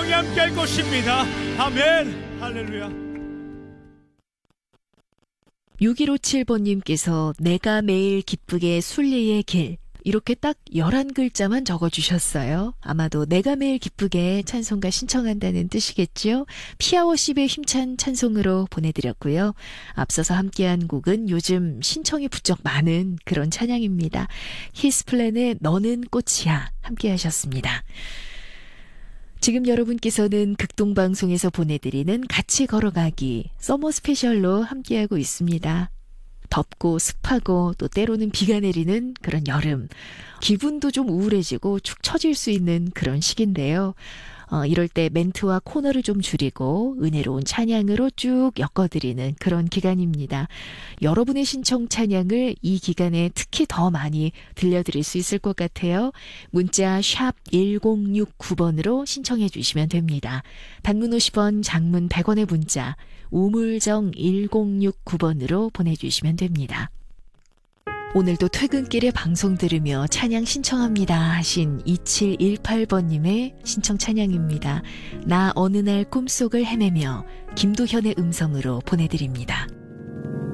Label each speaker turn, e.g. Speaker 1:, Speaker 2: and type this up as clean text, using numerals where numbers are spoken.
Speaker 1: 성령이 함께할 것입니다. 아멘. 할렐루야.
Speaker 2: 6157번님께서 내가 매일 기쁘게 순리의 길, 이렇게 딱 11글자만 적어주셨어요. 아마도 내가 매일 기쁘게 찬송가 신청한다는 뜻이겠죠. 피아워십의 힘찬 찬송으로 보내드렸고요. 앞서서 함께한 곡은 요즘 신청이 부쩍 많은 그런 찬양입니다. 히스플랜의 너는 꽃이야 함께하셨습니다. 지금 여러분께서는 극동방송에서 보내드리는 같이 걸어가기 서머 스페셜로 함께하고 있습니다. 덥고 습하고 또 때로는 비가 내리는 그런 여름. 기분도 좀 우울해지고 축 처질 수 있는 그런 시기인데요. 이럴 때 멘트와 코너를 좀 줄이고 은혜로운 찬양으로 쭉 엮어드리는 그런 기간입니다. 여러분의 신청 찬양을 이 기간에 특히 더 많이 들려드릴 수 있을 것 같아요. 문자 샵 1069번으로 신청해 주시면 됩니다. 단문 50원, 장문 100원의 문자 우물정 1069번으로 보내주시면 됩니다. 오늘도 퇴근길에 방송 들으며 찬양 신청합니다 하신 2718번님의 신청 찬양입니다. 나 어느 날 꿈속을 헤매며 김도현의 음성으로 보내드립니다.